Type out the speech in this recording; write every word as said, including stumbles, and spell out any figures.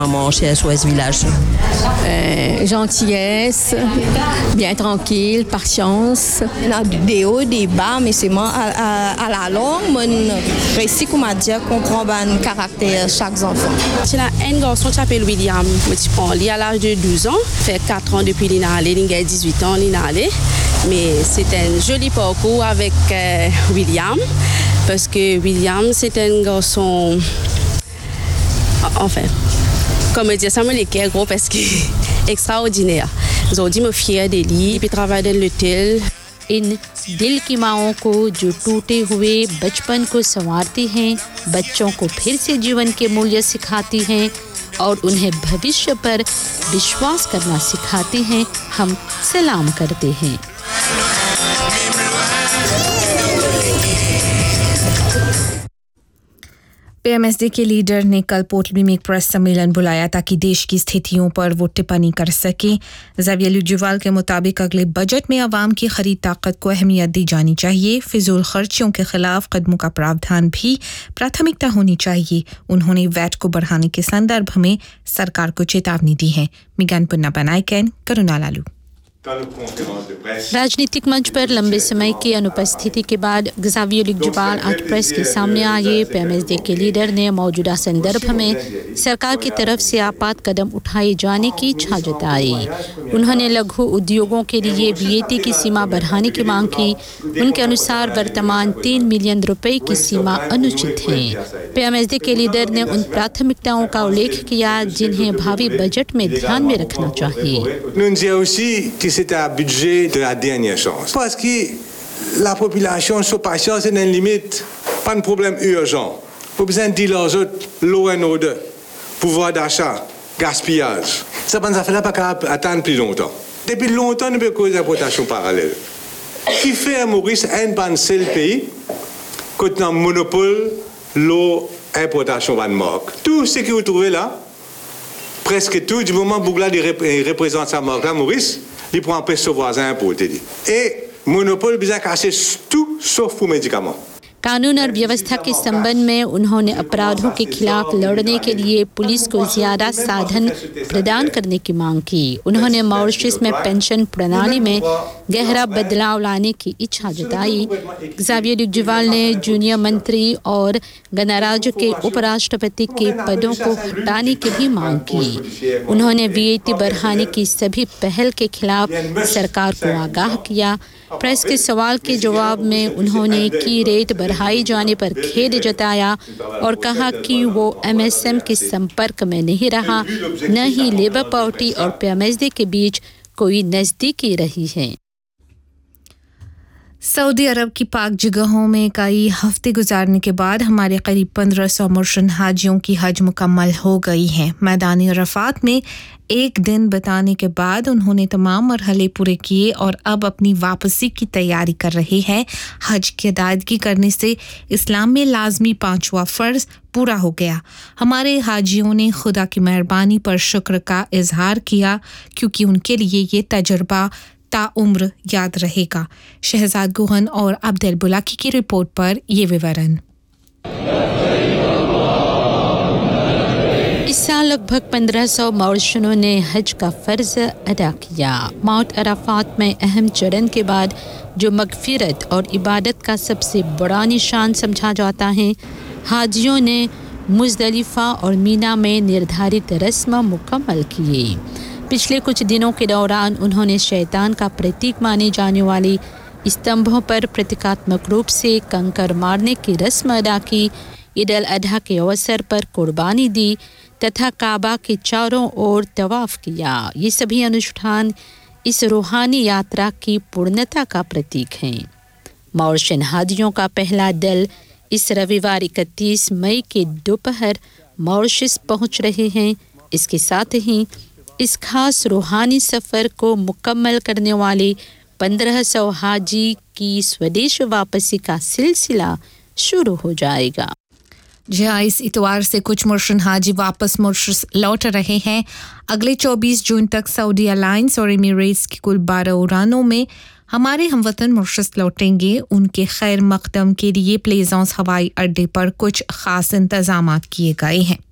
Chez S O S Village. Euh, gentillesse, bien tranquille, patience. On a des hauts, des bas, mais c'est moi à, à, à la longue, on réussit comme à dire comprendre le caractère de chaque enfant. C'est là un garçon qui s'appelle William. Il a l'âge de douze ans, fait quatre ans depuis qu'il est allé, il a dix-huit ans, il est allé. Mais c'est un joli parcours avec euh, William, parce que William, c'est un garçon. Enfin. Comme dire, ça me l'est gros parce que extraordinaire. Aujourd'hui, me fier de lui, puis travaille dans l'hôtel. इन दिल की माओं को जो टूटे हुए बचपन को संवारती हैं, बच्चों को फिर से जीवन के मूल्य सिखाती हैं और उन्हें भविष्य पर विश्वास करना सिखाती हैं, हम सलाम करते हैं। पीएमएसडी के लीडर ने कल पोर्टली में एक प्रेस सम्मेलन बुलाया ताकि देश की स्थितियों पर वो टिप्पणी कर सकें। ज़ावियर लुजुवाल के मुताबिक अगले बजट में आवाम की खरीद ताकत को अहमियत दी जानी चाहिए, फिजूल खर्चियों के खिलाफ कदमों का प्रावधान भी प्राथमिकता होनी चाहिए। उन्होंने वैट को बढ़ाने के संदर्भ में सरकार को चेतावनी दी है। मिगान पुन्ना बनाइकन करुणा लालू। राजनीतिक मंच पर लंबे समय की अनुपस्थिति के बाद ज़ावियर लुजुवाल आज प्रेस के सामने आए। पीएमएसडी के लीडर ने मौजूदा संदर्भ में सरकार की तरफ से आपात कदम उठाए जाने की इच्छा जताई। उन्होंने लघु उद्योगों के लिए वीएटी की सीमा बढ़ाने की मांग की। उनके अनुसार वर्तमान तीन मिलियन रुपए की सीमा अनुचित है। पीएमएसडी के लीडर ने उन प्राथमिकताओं का उल्लेख किया जिन्हें भावी बजट में ध्यान में रखना चाहिए। C'est un budget de la dernière chance. Parce que la population, son patience, c'est une limite. Pas de problème urgent. Pas besoin de dire aux autres, l'eau and order, pouvoir d'achat, gaspillage. Ça ne ça fait pas qu'à attendre plus longtemps. Depuis longtemps, nous avons cause d'importation parallèle. Qui fait à Maurice un seul pays, quand on a un monopole, l'eau, importation van marque. Tout ce que vous trouvez là, presque tout, du moment où Bougla représente sa marque là, Maurice, il prend un peu son voisin pour te dire. Et monopole besoin casser tout sauf pour médicaments. कानून और व्यवस्था के संबंध में उन्होंने अपराधों के खिलाफ लड़ने के लिए पुलिस को ज्यादा साधन प्रदान करने की मांग की। उन्होंने मॉरिशस में पेंशन प्रणाली में गहरा बदलाव लाने की इच्छा जताई। ज़ावियर लुजुवाल ने जूनियर मंत्री और गणराज्य के उपराष्ट्रपति के पदों को हटाने की भी मांग की। उन्होंने वीएटी बढ़ाने की सभी पहल के खिलाफ सरकार को आगाह किया। प्रेस के सवाल के जवाब में उन्होंने की रेट बढ़ाई जाने पर खेद जताया और कहा कि वो एमएसएम के संपर्क में नहीं रहा, न ही लेबर पार्टी और पीएमएसडी के बीच कोई नज़दीकी रही है। सऊदी अरब की पाक जगहों में कई हफ्ते गुजारने के बाद हमारे करीब पंद्रह सौ मुर्शिद हाजियों की हज मुकम्मल हो गई है। मैदान अरफात में एक दिन बिताने के बाद उन्होंने तमाम मरहले पूरे किए और अब अपनी वापसी की तैयारी कर रहे हैं। हज की अदायगी करने से इस्लाम में लाजमी पांचवा फ़र्ज़ पूरा हो गया। हमारे हाजियों ने खुदा की मेहरबानी पर शुक्र का इजहार किया क्योंकि उनके लिए ये तजुर्बा ताउम्र याद रहेगा। शहजाद गुहन और अब्दुल बुलाकी की रिपोर्ट पर ये विवरण। इस साल लगभग पंद्रह सौ मॉरिशनों ने हज का फ़र्ज़ अदा किया। माउंट अराफात में अहम चरण के बाद जो मगफिरत और इबादत का सबसे बड़ा निशान समझा जाता है, हाजियों ने मुज़दलिफ़ा और मीना में निर्धारित रस्म मुकम्मल किए। पिछले कुछ दिनों के दौरान उन्होंने शैतान का प्रतीक माने जाने वाले स्तंभों पर प्रतीकात्मक रूप से कंकर मारने की रस्म अदा की, ईद अल अधा के अवसर पर कुर्बानी दी तथा काबा के चारों ओर तवाफ किया। ये सभी अनुष्ठान इस रूहानी यात्रा की पूर्णता का प्रतीक हैं। मॉरिशन हाजियों का पहला दल इस रविवार इकतीस मई के दोपहर मॉरिशस पहुंच रहे हैं। इसके साथ ही इस खास रूहानी सफ़र को मुकम्मल करने वाले पंद्रह सौ हाजी की स्वदेश वापसी का सिलसिला शुरू हो जाएगा। जहाँ इस इतवार से कुछ मुर्शिद हाजी वापस मॉरिशस लौट रहे हैं। अगले चौबीस जून तक सऊदी अलायंस और एमिरेट्स की कुल बारह उड़ानों में हमारे हमवतन मॉरिशस लौटेंगे। उनके खैर मकदम के लिए प्लेज़ांस हवाई अड्डे पर कुछ खास इंतजाम किए गए हैं।